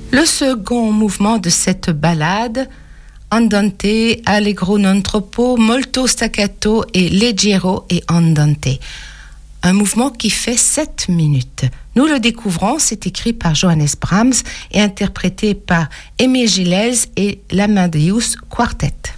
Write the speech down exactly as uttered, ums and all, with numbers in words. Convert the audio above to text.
Le second mouvement de cette ballade, andante, allegro non troppo, molto staccato et leggero et andante. Un mouvement qui fait sept minutes. Nous le découvrons, c'est écrit par Johannes Brahms et interprété par Aimé Gilels et l'Amadeus Quartet.